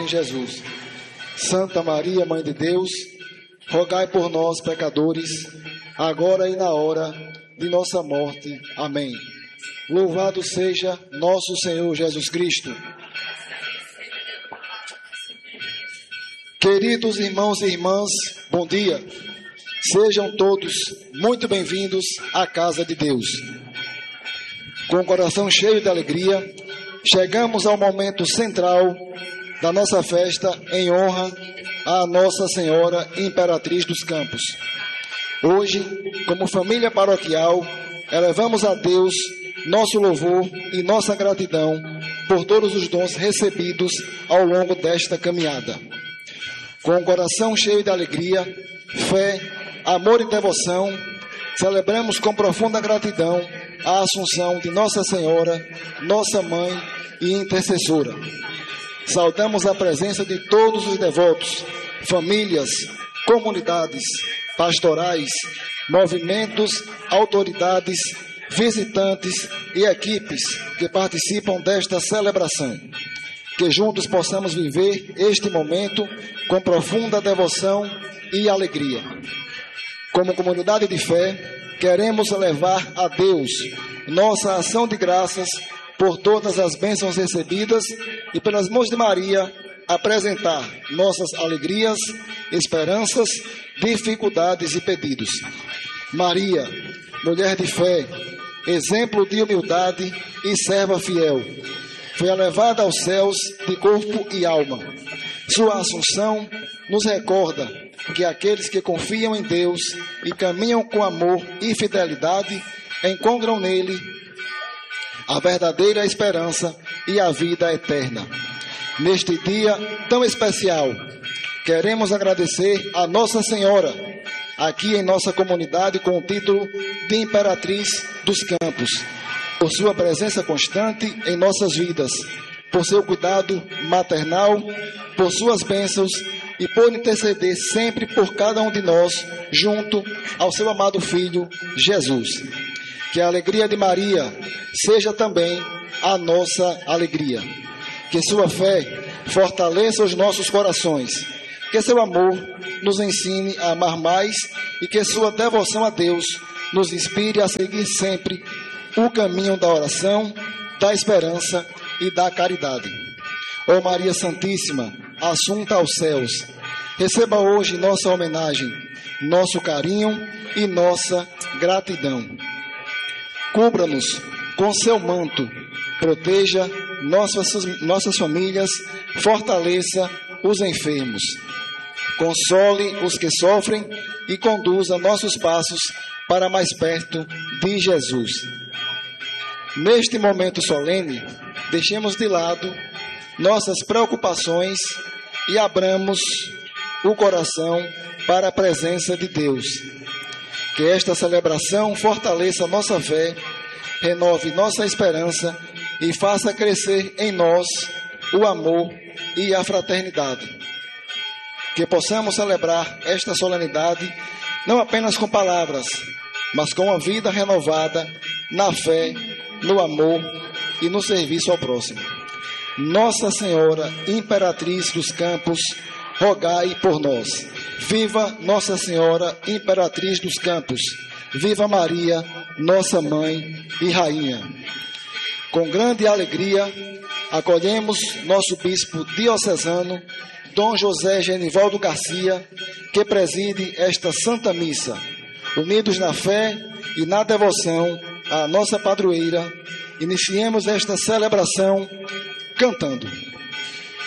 Jesus. Santa Maria, Mãe de Deus, rogai por nós, pecadores, agora e na hora de nossa morte. Amém. Louvado seja nosso Senhor Jesus Cristo. Queridos irmãos e irmãs, bom dia. Sejam todos muito bem-vindos à casa de Deus. Com o coração cheio de alegria, chegamos ao momento central da nossa festa em honra à Nossa Senhora Imperatriz dos Campos. Hoje, como família paroquial, elevamos a Deus nosso louvor e nossa gratidão por todos os dons recebidos ao longo desta caminhada. Com o coração cheio de alegria, fé, amor e devoção, celebramos com profunda gratidão a Assunção de Nossa Senhora, nossa Mãe e intercessora. Saudamos a presença de todos os devotos, famílias, comunidades, pastorais, movimentos, autoridades, visitantes e equipes que participam desta celebração. Que juntos possamos viver este momento com profunda devoção e alegria. Como comunidade de fé, queremos levar a Deus nossa ação de graças por todas as bênçãos recebidas e pelas mãos de Maria apresentar nossas alegrias, esperanças, dificuldades e pedidos. Maria, mulher de fé, exemplo de humildade e serva fiel, foi elevada aos céus de corpo e alma. Sua assunção nos recorda que aqueles que confiam em Deus e caminham com amor e fidelidade encontram nele a verdadeira esperança e a vida eterna. Neste dia tão especial, queremos agradecer a Nossa Senhora, aqui em nossa comunidade com o título de Imperatriz dos Campos, por sua presença constante em nossas vidas, por seu cuidado maternal, por suas bênçãos e por interceder sempre por cada um de nós, junto ao seu amado Filho, Jesus. Que a alegria de Maria seja também a nossa alegria. Que sua fé fortaleça os nossos corações. Que seu amor nos ensine a amar mais e que sua devoção a Deus nos inspire a seguir sempre o caminho da oração, da esperança e da caridade. Ó Maria Santíssima, assunta aos céus, receba hoje nossa homenagem, nosso carinho e nossa gratidão. Cubra-nos com seu manto, proteja nossas famílias, fortaleça os enfermos, console os que sofrem e conduza nossos passos para mais perto de Jesus. Neste momento solene, deixemos de lado nossas preocupações e abramos o coração para a presença de Deus. Que esta celebração fortaleça nossa fé, renove nossa esperança e faça crescer em nós o amor e a fraternidade. Que possamos celebrar esta solenidade não apenas com palavras, mas com uma vida renovada na fé, no amor e no serviço ao próximo. Nossa Senhora, Imperatriz dos Campos, rogai por nós. Viva Nossa Senhora, Imperatriz dos Campos. Viva Maria, nossa Mãe e Rainha. Com grande alegria, acolhemos nosso bispo diocesano, Dom José Genivaldo Garcia, que preside esta Santa Missa. Unidos na fé e na devoção à nossa padroeira, iniciemos esta celebração cantando.